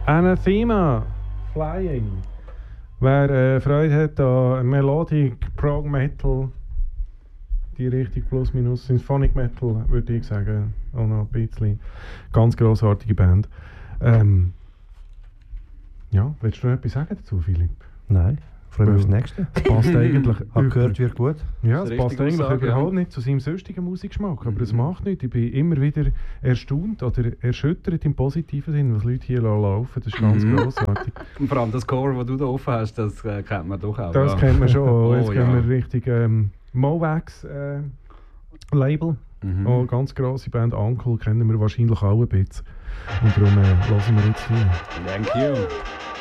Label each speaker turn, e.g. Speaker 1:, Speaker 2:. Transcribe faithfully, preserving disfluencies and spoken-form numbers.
Speaker 1: Anathema, Flying. Wer äh, Freude hat an Melodic, Prog Metal, die Richtung Plus Minus Symphonic Metal, würde ich sagen, auch noch ein bisschen. Ganz grossartige Band. Ähm, ja, willst du noch etwas sagen dazu, Philipp?
Speaker 2: Nein, freue mich aufs Nächste.
Speaker 1: Es passt eigentlich...
Speaker 2: Ich habe gehört, wird gut.
Speaker 1: Ja, es
Speaker 3: Das
Speaker 1: passt eigentlich
Speaker 3: Aussage,
Speaker 1: überhaupt
Speaker 3: ja.
Speaker 1: nicht zu seinem sonstigen Musikgeschmack, aber es macht nichts. Ich bin immer wieder erstaunt oder erschüttert im positiven Sinn, was Leute hier laufen. Das ist ganz
Speaker 3: Mhm.
Speaker 1: grossartig.
Speaker 3: Und vor allem das Cover, das du da offen hast, das äh, kennt man doch auch.
Speaker 1: Das
Speaker 3: ja.
Speaker 1: kennt man schon.
Speaker 3: Oh,
Speaker 1: Jetzt
Speaker 3: ja.
Speaker 1: gehen wir Richtung ähm, Movax äh, Label.
Speaker 3: Mhm.
Speaker 1: Oh, ganz grosse Band Uncle kennen wir wahrscheinlich auch ein bisschen. Und darum äh, hören wir jetzt hier.
Speaker 3: Thank you.